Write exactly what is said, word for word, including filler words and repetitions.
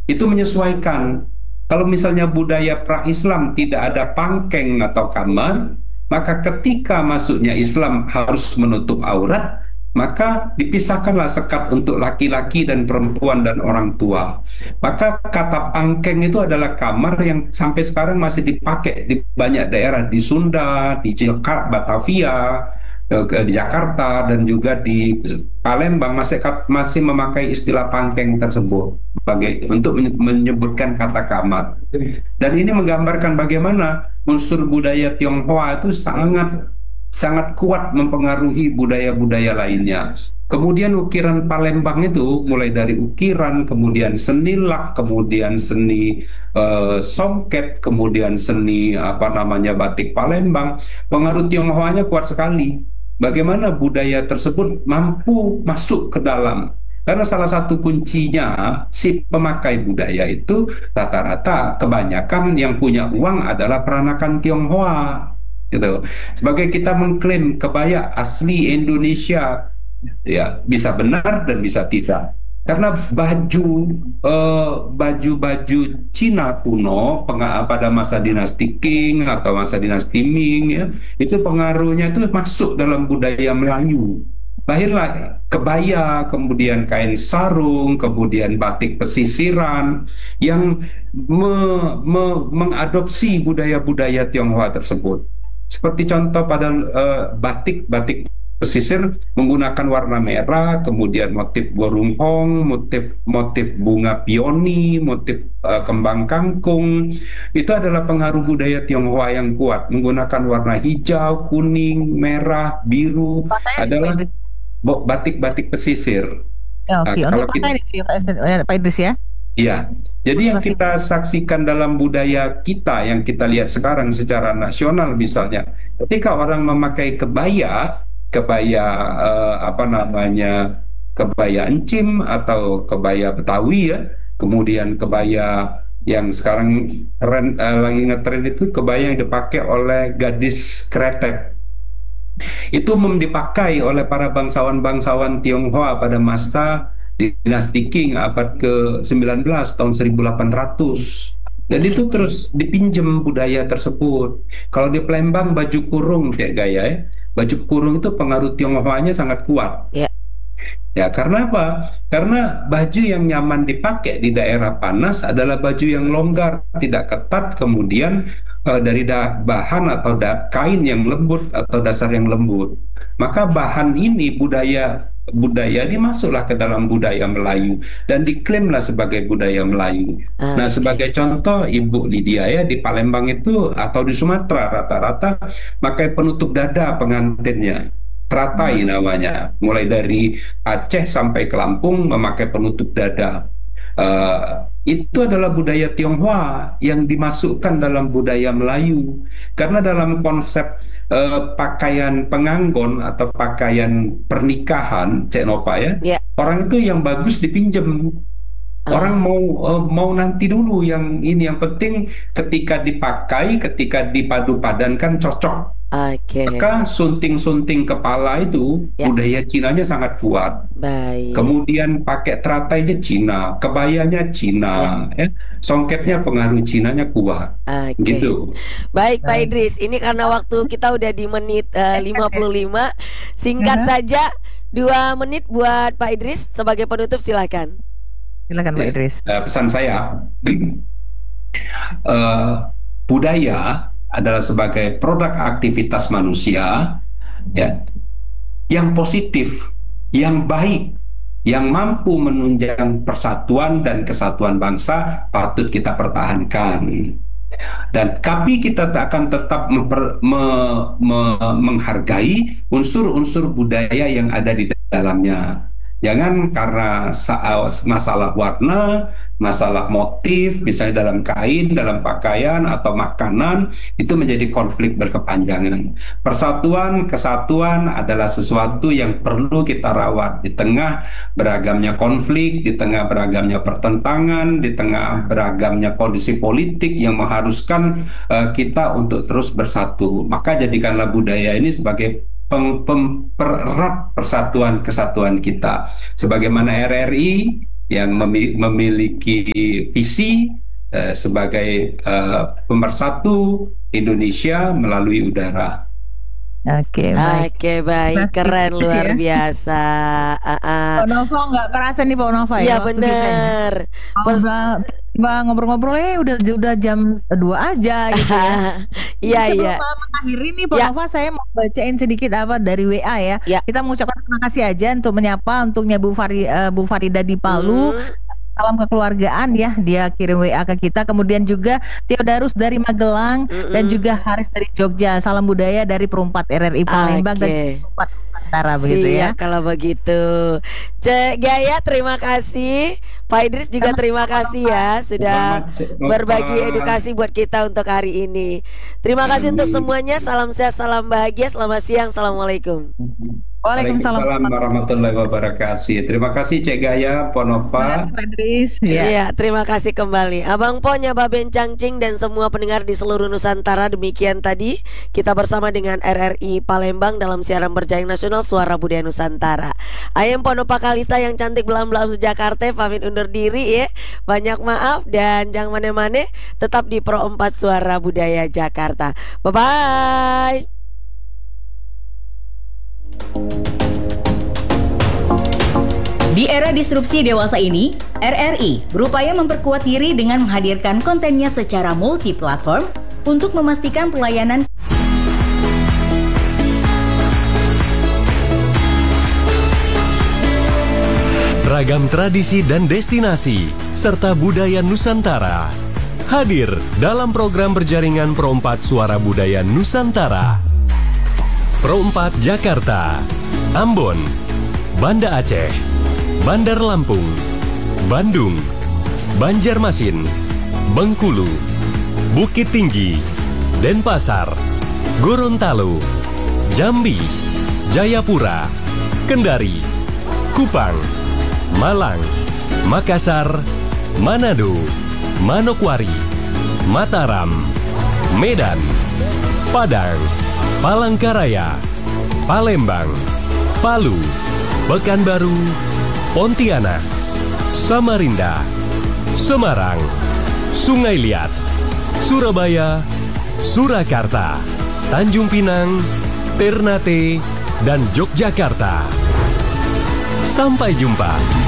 itu menyesuaikan. Kalau misalnya budaya pra-Islam tidak ada pangkeng atau kamar, maka ketika masuknya Islam harus menutup aurat, maka dipisahkanlah sekat untuk laki-laki dan perempuan dan orang tua. Maka kata pangkeng itu adalah kamar yang sampai sekarang masih dipakai di banyak daerah di Sunda, di Jakarta, Batavia, eh, ke- di Jakarta dan juga di Palembang masih masih memakai istilah pangkeng tersebut sebagai untuk menyebutkan kata kamar. Dan ini menggambarkan bagaimana unsur budaya Tionghoa itu sangat sangat kuat mempengaruhi budaya-budaya lainnya. Kemudian ukiran Palembang itu mulai dari ukiran, kemudian seni lak, kemudian seni eh, songket, kemudian seni apa namanya batik Palembang, pengaruh Tionghoanya kuat sekali. Bagaimana budaya tersebut mampu masuk ke dalam. Karena salah satu kuncinya si pemakai budaya itu rata-rata kebanyakan yang punya uang adalah peranakan Tionghoa gitu. Sebagai kita mengklaim kebaya asli Indonesia, ya bisa benar dan bisa tidak. Karena baju eh, baju-baju Cina kuno penga- pada masa dinasti Qing atau masa dinasti Ming ya, itu pengaruhnya itu masuk dalam budaya Melayu. Lahirlah kebaya, kemudian kain sarung, kemudian batik pesisiran yang me- me- mengadopsi budaya-budaya Tionghoa tersebut. Seperti contoh pada eh, batik batik pesisir menggunakan warna merah, kemudian motif burung hong, motif motif bunga pioni, motif eh, kembang kangkung. Itu adalah pengaruh budaya Tionghoa yang kuat, menggunakan warna hijau, kuning, merah, biru Pasanya di Pak adalah Idris. batik-batik pesisir. Ya, Nah, oke, untuk kalau kita pasanya di Pak Idris eh, Pak Idris ya. Iya, jadi yang Masih. kita saksikan dalam budaya kita, yang kita lihat sekarang secara nasional misalnya, ketika orang memakai kebaya, kebaya eh, apa namanya, kebaya encim atau kebaya Betawi ya, kemudian kebaya yang sekarang tren, eh, lagi ngetren itu kebaya yang dipakai oleh gadis kretek. Itu mem- dipakai oleh para bangsawan-bangsawan Tionghoa pada masa dinasti Qing abad ke sembilan belas tahun seribu delapan ratus. Dan itu Oke. terus dipinjam budaya tersebut. Kalau di Palembang baju kurung kayak gaya ya, baju kurung itu pengaruh Tionghoanya sangat kuat. Ya. Ya, karena apa? Karena baju yang nyaman dipakai di daerah panas adalah baju yang longgar, tidak ketat, kemudian eh, dari da- bahan atau da- kain yang lembut atau dasar yang lembut. Maka bahan ini budaya budaya ini masuklah ke dalam budaya Melayu dan diklaimlah sebagai budaya Melayu. Nah, Oke. sebagai contoh Ibu Lydia ya di Palembang itu atau di Sumatera rata-rata pakai penutup dada pengantinnya. Teratai namanya, mulai dari Aceh sampai ke Lampung memakai penutup dada. Eh, itu adalah budaya Tionghoa yang dimasukkan dalam budaya Melayu. Karena dalam konsep eh, pakaian penganggon atau pakaian pernikahan, Cek Nova ya, Ya. orang itu yang bagus dipinjem. Orang Ah, mau eh, mau nanti dulu yang ini, yang penting ketika dipakai, ketika dipadu padankan cocok. oke. Maka sunting-sunting kepala itu Ya, budaya Cinanya sangat kuat. baik. Kemudian pakai teratainya Cina, kebayanya Ya, Cina, ya. Songketnya pengaruh Cinanya kuat. oke. Gitu. Baik, Pak Baik. Idris. Ini karena waktu kita udah di menit eh, lima puluh lima. Singkat Aha, saja, dua menit buat Pak Idris sebagai penutup silakan. silakan Pak Ya. Idris. Eh, pesan saya, eh, budaya adalah sebagai produk aktivitas manusia, ya, yang positif, yang baik, yang mampu menunjang persatuan dan kesatuan bangsa patut kita pertahankan. Dan tapi kita tak akan tetap memper- me- me- menghargai unsur-unsur budaya yang ada di dalamnya. Jangan karena sa- masalah warna, masalah motif, misalnya dalam kain, dalam pakaian, atau makanan, itu menjadi konflik berkepanjangan. Persatuan, kesatuan adalah sesuatu yang perlu kita rawat di tengah beragamnya konflik, di tengah beragamnya pertentangan, di tengah beragamnya kondisi politik yang mengharuskan eh, kita untuk terus bersatu. Maka jadikanlah budaya ini sebagai pem- pempererat persatuan kesatuan kita. Sebagaimana R R I yang memi- memiliki visi eh, sebagai eh, pemersatu Indonesia melalui udara. Oke, baik. Oke, baik, Nah, keren, itu luar ya. biasa. Ah, ah. Pak Nova nggak kerasa nih Pak Nova ya Iya waktu kita ini. bener. Pers- Ngobrol, tiba ngobrol-ngobrol eh udah udah jam dua aja gitu ya. Iya, Sebelum iya. uh, mengakhiri nih Pak Ya. Nova, saya mau bacain sedikit apa dari W A ya. Ya. Kita mengucapkan terima kasih aja untuk menyapa untuknya Bu Fari, uh, Bu Farida di Palu. Hmm. Salam kekeluargaan ya, dia kirim W A ke kita. Kemudian juga Theodarus dari Magelang dan Mm-mm. juga Haris dari Jogja. Salam budaya dari Perumpat R R I Palembang dan Oke. Perumpat Nusantara begitu ya. Siap kalau begitu. Cek Gaya, terima kasih. Pak Idris juga terima kasih ya sudah Selamat, Cek Nova. berbagi edukasi buat kita untuk hari ini. Terima kasih untuk semuanya. Salam sehat, salam bahagia. Selamat siang. Assalamualaikum. Waalaikumsalam. Waalaikumsalam warahmatullahi wabarakatuh. Terima kasih Cek Gaya, Terima Ponova. kasih Pak Idris. Iya, Ya. terima kasih kembali Abang Po, Nyaba Bencangcing dan semua pendengar di seluruh Nusantara. Demikian tadi kita bersama dengan R R I Palembang dalam siaran berjaring nasional Suara Budaya Nusantara. Ayam Ponova Kalista yang cantik belam-belam Jakarta pamit undur diri ya. Banyak maaf dan jangan mane-mane, tetap di Pro empat Suara Budaya Jakarta. Bye-bye. Di era disrupsi dewasa ini, R R I berupaya memperkuat diri dengan menghadirkan kontennya secara multi-platform untuk memastikan pelayanan Ragam tradisi dan destinasi, serta budaya Nusantara hadir dalam program berjaringan Pro empat Suara Budaya Nusantara. Pro empat Jakarta, Ambon, Banda Aceh, Bandar Lampung, Bandung, Banjarmasin, Bengkulu, Bukit Tinggi, Denpasar, Gorontalo, Jambi, Jayapura, Kendari, Kupang, Malang, Makassar, Manado, Manokwari, Mataram, Medan, Padang, Palangkaraya, Palembang, Palu, Pekanbaru, Pontianak, Samarinda, Semarang, Sungai Liat, Surabaya, Surakarta, Tanjung Pinang, Ternate, dan Yogyakarta. Sampai jumpa.